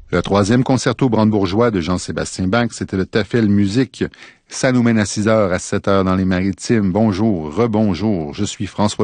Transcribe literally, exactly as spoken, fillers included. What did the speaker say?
Le troisième concerto brandebourgeois de Jean-Sébastien Bach, c'était le Tafel Musique. Ça nous mène à six heures, à sept heures dans les Maritimes. Bonjour, rebonjour, je suis François